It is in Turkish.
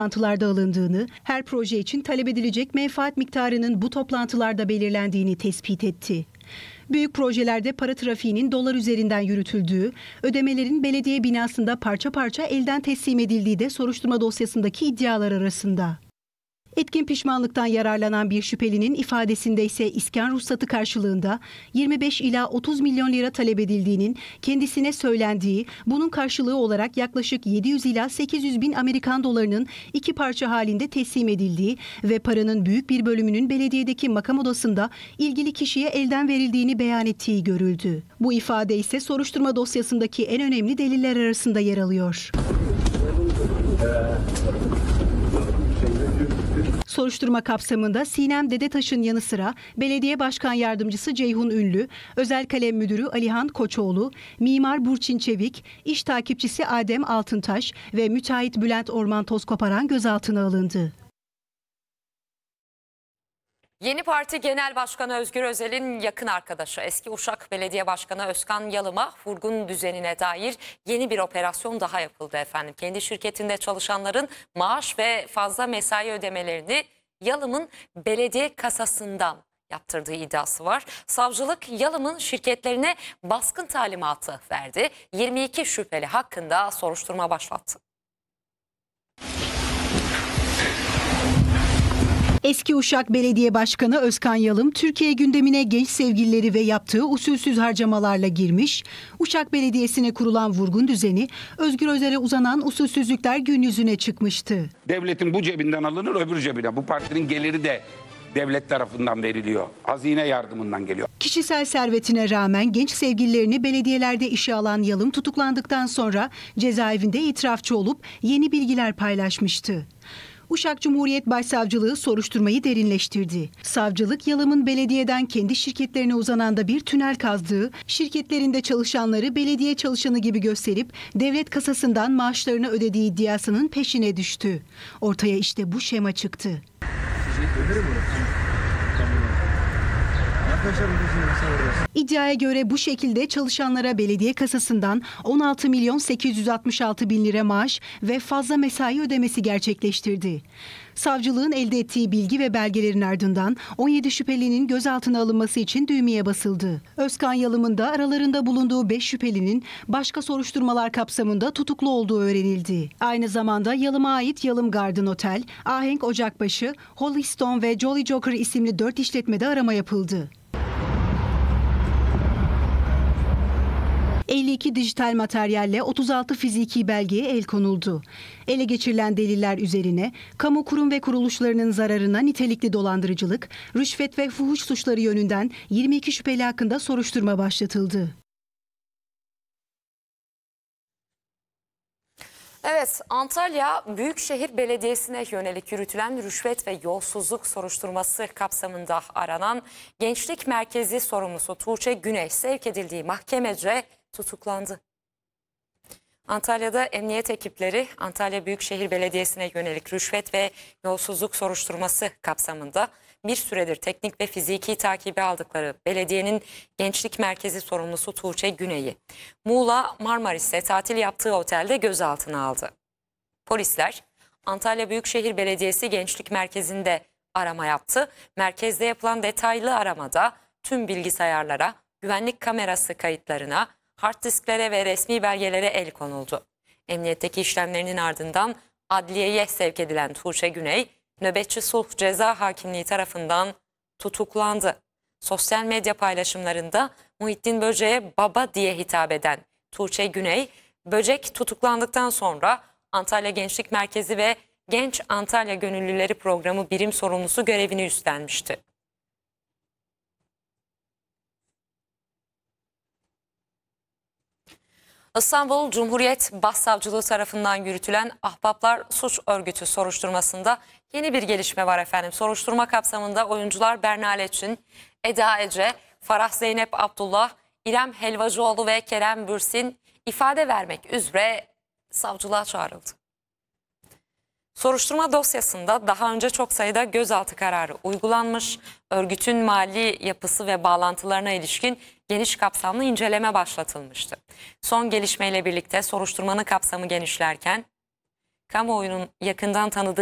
toplantılarda alındığını, her proje için talep edilecek menfaat miktarının bu toplantılarda belirlendiğini tespit etti. Büyük projelerde para trafiğinin dolar üzerinden yürütüldüğü, ödemelerin belediye binasında parça parça elden teslim edildiği de soruşturma dosyasındaki iddialar arasında. Etkin pişmanlıktan yararlanan bir şüphelinin ifadesinde ise iskan ruhsatı karşılığında 25 ila 30 milyon lira talep edildiğinin kendisine söylendiği, bunun karşılığı olarak yaklaşık 700 ila 800 bin Amerikan dolarının iki parça halinde teslim edildiği ve paranın büyük bir bölümünün belediyedeki makam odasında ilgili kişiye elden verildiğini beyan ettiği görüldü. Bu ifade ise soruşturma dosyasındaki en önemli deliller arasında yer alıyor. Soruşturma kapsamında Sinem Dedetaş'ın yanı sıra Belediye Başkan Yardımcısı Ceyhun Ünlü, Özel Kalem Müdürü Alihan Koçoğlu, Mimar Burçin Çevik, İş Takipçisi Adem Altıntaş ve müteahhit Bülent Orman Tozkoparan gözaltına alındı. Yeni Parti Genel Başkanı Özgür Özel'in yakın arkadaşı eski Uşak Belediye Başkanı Özkan Yalım'a vurgun düzenine dair yeni bir operasyon daha yapıldı efendim. Kendi şirketinde çalışanların maaş ve fazla mesai ödemelerini Yalım'ın belediye kasasından yaptırdığı iddiası var. Savcılık Yalım'ın şirketlerine baskın talimatı verdi. 22 şüpheli hakkında soruşturma başlattı. Eski Uşak Belediye Başkanı Özkan Yalım, Türkiye gündemine genç sevgilileri ve yaptığı usulsüz harcamalarla girmiş, Uşak Belediyesi'ne kurulan vurgun düzeni, Özgür Özel'e uzanan usulsüzlükler gün yüzüne çıkmıştı. Devletin bu cebinden alınır, öbür cebine. Bu partinin geliri de devlet tarafından veriliyor. Hazine yardımından geliyor. Kişisel servetine rağmen genç sevgililerini belediyelerde işe alan Yalım tutuklandıktan sonra cezaevinde itirafçı olup yeni bilgiler paylaşmıştı. Uşak Cumhuriyet Başsavcılığı soruşturmayı derinleştirdi. Savcılık, Yalım'ın belediyeden kendi şirketlerine uzanan da bir tünel kazdığı, şirketlerinde çalışanları belediye çalışanı gibi gösterip devlet kasasından maaşlarını ödediği iddiasının peşine düştü. Ortaya işte bu şema çıktı. İddiaya göre bu şekilde çalışanlara belediye kasasından 16 milyon 866 bin lira maaş ve fazla mesai ödemesi gerçekleştirdi. Savcılığın elde ettiği bilgi ve belgelerin ardından 17 şüphelinin gözaltına alınması için düğmeye basıldı. Özkan Yalım'ın da aralarında bulunduğu 5 şüphelinin başka soruşturmalar kapsamında tutuklu olduğu öğrenildi. Aynı zamanda Yalım'a ait Yalım Garden Otel, Ahenk Ocakbaşı, Holy Stone ve Jolly Joker isimli 4 işletmede arama yapıldı. 52 dijital materyalle 36 fiziki belgeye el konuldu. Ele geçirilen deliller üzerine kamu kurum ve kuruluşlarının zararına nitelikli dolandırıcılık, rüşvet ve fuhuş suçları yönünden 22 şüpheli hakkında soruşturma başlatıldı. Evet, Antalya Büyükşehir Belediyesi'ne yönelik yürütülen rüşvet ve yolsuzluk soruşturması kapsamında aranan Gençlik Merkezi sorumlusu Tuğçe Güney sevk edildiği mahkemece tutuklandı. Antalya'da emniyet ekipleri Antalya Büyükşehir Belediyesi'ne yönelik rüşvet ve yolsuzluk soruşturması kapsamında bir süredir teknik ve fiziki takibi aldıkları belediyenin Gençlik Merkezi sorumlusu Tuğçe Güney'i Muğla Marmaris'te tatil yaptığı otelde gözaltına aldı. Polisler Antalya Büyükşehir Belediyesi Gençlik Merkezi'nde arama yaptı. Merkezde yapılan detaylı aramada tüm bilgisayarlara, güvenlik kamerası kayıtlarına, hard disklere ve resmi belgelere el konuldu. Emniyetteki işlemlerinin ardından adliyeye sevk edilen Tuğçe Güney, Nöbetçi Sulh Ceza Hakimliği tarafından tutuklandı. Sosyal medya paylaşımlarında Muhittin Böcek'e baba diye hitap eden Tuğçe Güney, Böcek tutuklandıktan sonra Antalya Gençlik Merkezi ve Genç Antalya Gönüllüleri Programı birim sorumlusu görevini üstlenmişti. İstanbul Cumhuriyet Başsavcılığı tarafından yürütülen Ahbaplar Suç Örgütü soruşturmasında yeni bir gelişme var efendim. Soruşturma kapsamında oyuncular Berna Leçin, Eda Ece, Farah Zeynep Abdullah, İrem Helvacıoğlu ve Kerem Bürsin ifade vermek üzere savcılığa çağrıldı. Soruşturma dosyasında daha önce çok sayıda gözaltı kararı uygulanmış, örgütün mali yapısı ve bağlantılarına ilişkin geniş kapsamlı inceleme başlatılmıştı. Son gelişmeyle birlikte soruşturmanın kapsamı genişlerken kamuoyunun yakından tanıdığı